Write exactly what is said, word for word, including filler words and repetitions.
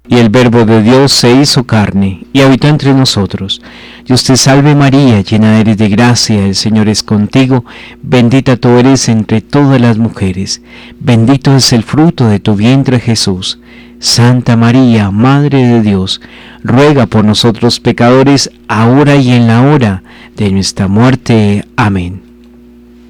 Y el Verbo de Dios se hizo carne y habitó entre nosotros. Dios te salve María, llena eres de gracia, el Señor es contigo, bendita tú eres entre todas las mujeres, bendito es el fruto de tu vientre Jesús. Santa María, Madre de Dios, ruega por nosotros pecadores, ahora y en la hora de nuestra muerte. Amén.